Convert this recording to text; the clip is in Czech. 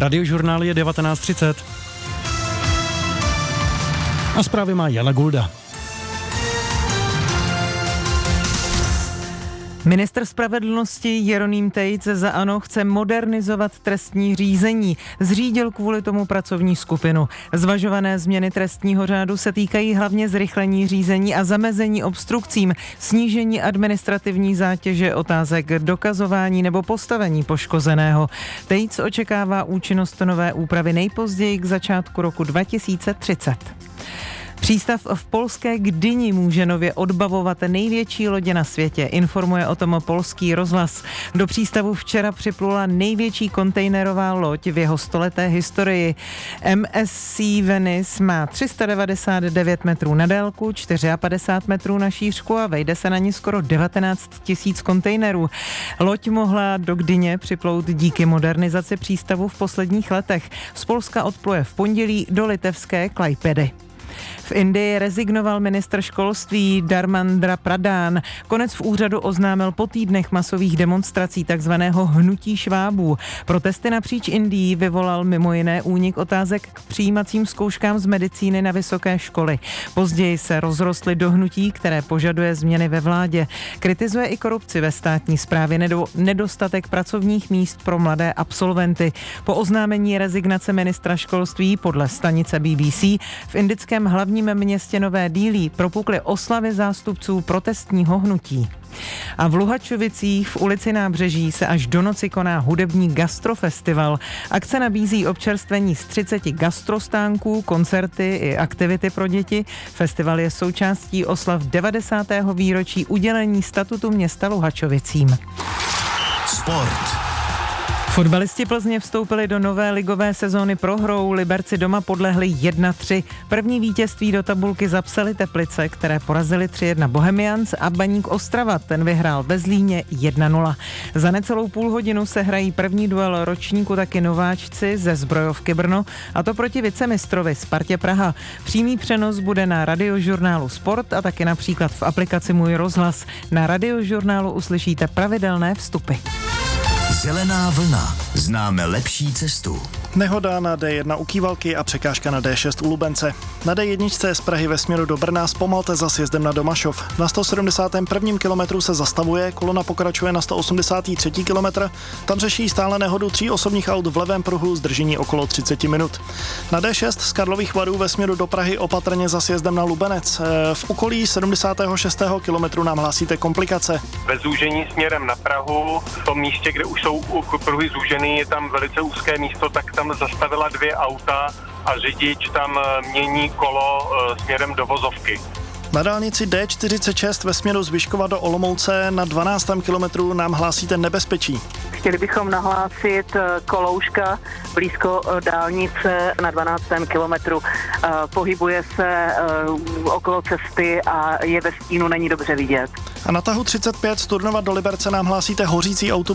Radiožurnál je 19:30. A zprávy má Jana Gulda. Ministr spravedlnosti Jeroným Tejc za ANO chce modernizovat trestní řízení. Zřídil kvůli tomu pracovní skupinu. Zvažované změny trestního řádu se týkají hlavně zrychlení řízení a zamezení obstrukcím, snížení administrativní zátěže, otázek dokazování nebo postavení poškozeného. Tejc očekává účinnost nové úpravy nejpozději k začátku roku 2030. Přístav v polské Gdyni může nově odbavovat největší lodě na světě, informuje o tom polský rozhlas. Do přístavu včera připlula největší kontejnerová loď v jeho stoleté historii. MSC Venice má 399 metrů na délku, 54 metrů na šířku a vejde se na ní skoro 19 000 kontejnerů. Loď mohla do Gdyně připlout díky modernizaci přístavu v posledních letech. Z Polska odpluje v pondělí do litevské Klaipedy. V Indii rezignoval ministr školství Dharmendra Pradhan. Konec v úřadu oznámil po týdnech masových demonstrací takzvaného hnutí švábů. Protesty napříč Indií vyvolal mimo jiné únik otázek k přijímacím zkouškám z medicíny na vysoké školy. Později se rozrostly do hnutí, které požaduje změny ve vládě. Kritizuje i korupci ve státní správě nebo nedostatek pracovních míst pro mladé absolventy. Po oznámení rezignace ministra školství podle stanice BBC v indickém hlavním městě Nové Dillí propukly oslavy zástupců protestního hnutí. A v Luhačovicích v ulici Nábřeží se až do noci koná hudební gastrofestival. Akce nabízí občerstvení z 30 gastrostánků, koncerty i aktivity pro děti. Festival je součástí oslav 90. výročí udělení statutu města Luhačovicím. Sport. Fotbalisti Plzně vstoupili do nové ligové sezóny prohrou, Liberci doma podlehli 1-3. První vítězství do tabulky zapsali Teplice, které porazili 3-1 Bohemians a Baník Ostrava, ten vyhrál ve Zlíně 1-0. Za necelou půl hodinu se hrají první duel ročníku taky nováčci ze Zbrojovky Brno, a to proti vicemistrovi Spartě Praha. Přímý přenos bude na Radiožurnálu Sport a taky například v aplikaci Můj rozhlas. Na Radiožurnálu uslyšíte pravidelné vstupy. Zelená vlna. Známe lepší cestu. Nehoda na D1 u Kývalky a překážka na D6 u Lubence. Na D1 z Prahy ve směru do Brna zpomalte za sjezdem na Domašov. Na 171. kilometru se zastavuje, kolona pokračuje na 183. kilometr. Tam řeší stále nehodu 3 osobních aut v levém pruhu, zdržení okolo 30 minut. Na D6 z Karlových Varů ve směru do Prahy opatrně za sjezdem na Lubenec. V okolí 76. kilometru nám hlásíte komplikace. Ve zúžení směrem na Prahu, v tom místě, kde už jsou pruhy zúžený, je tam velice úzké místo, tak tam zastavila 2 auta a řidič tam mění kolo směrem do vozovky. Na dálnici D46 ve směru z Vyškova do Olomouce na 12. kilometru nám hlásíte nebezpečí. Chtěli bychom nahlásit kolouška blízko dálnice na 12. kilometru. Pohybuje se okolo cesty a je ve stínu, není dobře vidět. A na tahu 35 z Turnova do Liberce nám hlásíte hořící autobus